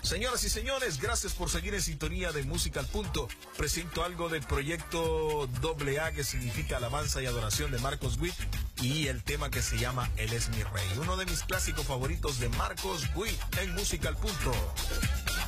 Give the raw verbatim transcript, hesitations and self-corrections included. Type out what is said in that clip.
Señoras y señores, gracias por seguir en sintonía de Música al Punto. Presento algo del proyecto doble A, que significa alabanza y adoración, de Marcos Witt, y el tema que se llama Él es mi Rey. Uno de mis clásicos favoritos de Marcos Witt en Música al Punto.